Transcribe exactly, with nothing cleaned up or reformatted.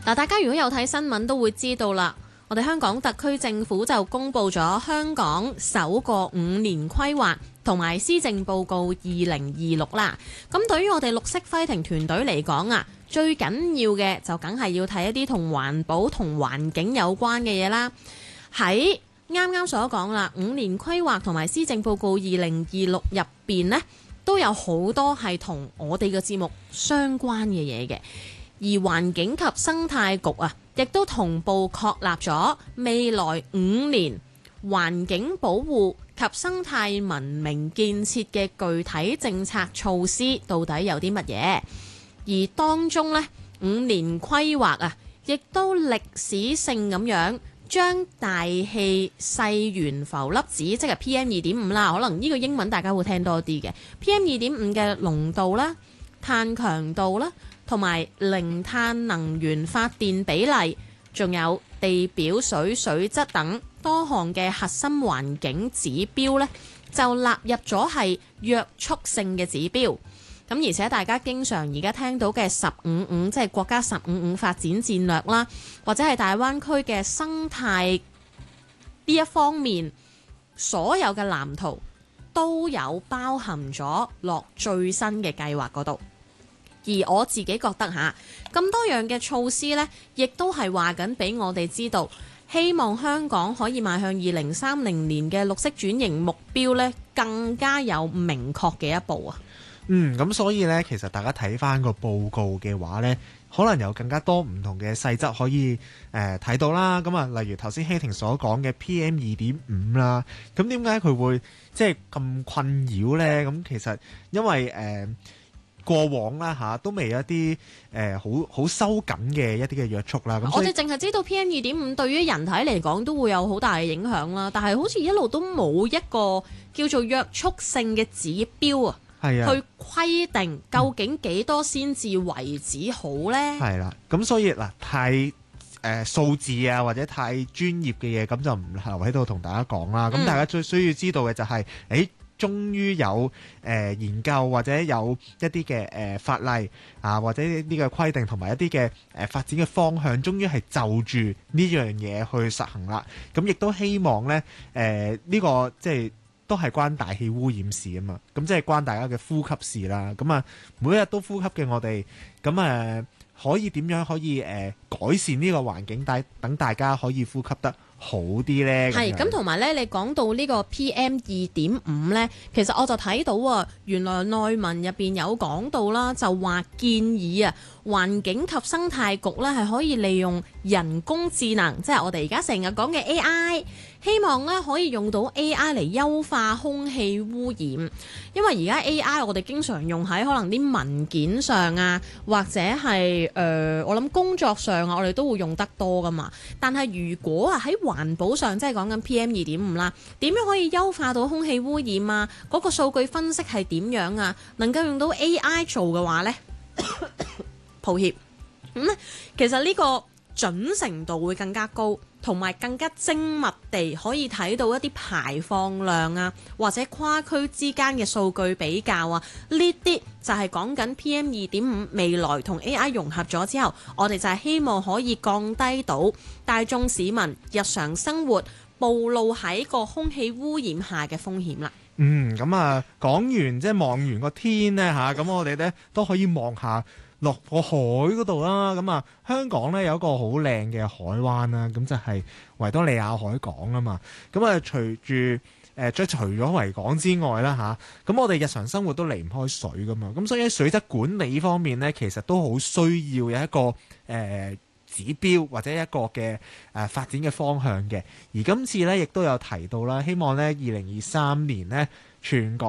嗱，大家如果有睇新聞都會知道啦，我哋香港特區政府就公布咗香港首個五年規劃同埋施政報告二零二六啦。咁對於我哋綠色輝庭團隊嚟講啊，最緊要嘅就梗係要睇一啲同環保同環境有關嘅嘢啦。喺啱啱所講啦，五年規劃同埋施政報告二零二六入邊呢，都有好多係同我哋嘅節目相關嘅嘢嘅。而環境及生態局啊，亦都同步確立咗未來五年環境保護及生態文明建設嘅具體政策措施到底有啲乜嘢？而當中呢，五年規劃啊，亦都歷史性咁樣將大氣細懸浮粒子，即係 P M 二點五 啦，可能呢個英文大家會聽多啲嘅 P M 二點五 嘅濃度啦、碳強度啦，同埋零碳能源發電比例，仲有地表水水質等多項嘅核心環境指標呢，就納入咗係約束性嘅指標。咁而且大家經常而家聽到嘅十五五，即係國家十五五發展戰略啦，或者係大灣區嘅生態呢一方面，所有嘅藍圖都有包含咗落最新嘅計劃嗰度。而我自己覺得嚇，咁多樣嘅措施呢，亦都係話緊俾我哋知道，希望香港可以邁向二零三零年嘅綠色轉型目標呢，更加有明確嘅一步啊！ 嗯，咁所以呢，其實大家睇翻個報告嘅話呢，可能有更加多唔同嘅細則可以誒睇、呃、到啦。咁啊，例如頭先希婷所講嘅 P M 二點五 啦，咁點解佢會即係咁困擾呢？咁其實因為誒。呃過往啦嚇都未有一啲誒好好收緊嘅一啲嘅約束啦。咁我哋淨係知道 P M 二點五 對於人體嚟講都會有好大嘅影響啦，但係好似一路都冇一個叫做約束性嘅指標啊，係啊，去規定究竟幾多先至為止好呢？係啦， 咁所以嗱太誒、呃、數字啊或者太專業嘅嘢咁就唔留喺度同大家講啦。咁、嗯、大家最需要知道嘅就係、是、誒。終於有誒、呃、研究或者有一啲嘅誒法例啊，或者呢啲嘅規定同埋一啲嘅誒發展嘅方向，終於係就住呢樣嘢去實行啦。咁亦都希望咧誒呢個即係都係關大氣污染事啊嘛。咁即係關大家嘅呼吸事啦。咁啊，每一日都呼吸嘅我哋，咁誒、呃、可以點樣可以誒、呃、改善呢個環境，帶等大家可以呼吸得好啲呢？ 係咁，同埋咧，你講到呢個 P M 二點五 呢，其實我就睇到啊，原來內文入邊有講到啦，就話建議啊，環境及生態局呢係可以利用人工智能，即係我哋而家成日講嘅 A I， 希望呢可以用到 A I 嚟優化空氣污染。因為而家 A I 我哋經常用喺可能啲文件上啊，或者係誒、呃、我諗工作上啊，我哋都會用得多噶嘛。但係如果啊喺環保上，即係講緊 P M 二點五 啦，點樣可以優化到空氣污染啊？嗰、那個數據分析係點樣啊？能夠用到 A I 做嘅話呢？抱歉，咁、嗯、咧其實呢個準程度會更加高，同埋更加精密地可以睇到一啲排放量啊，或者跨區之間嘅數據比較啊，呢啲就係講緊 P M 二點五 未來同 A I 融合咗之後，我哋就係希望可以降低到大眾市民日常生活暴露喺個空氣污染下嘅風險啦。 嗯，咁啊講完即係望完個天呢，吓，咁我哋呢都可以望下落個海嗰度啦。咁啊香港呢有一個好靚嘅海灣啦，咁就係維多利亞海港啊嘛。咁啊隨住誒即係除咗維港之外啦吓，咁我哋日常生活都離唔開水噶嘛。咁所以喺水質管理方面呢，其實都好需要有一個誒、呃指標或者一個嘅誒、呃、發展嘅方向嘅，而今次咧亦都有提到啦，希望咧二零二三年咧全港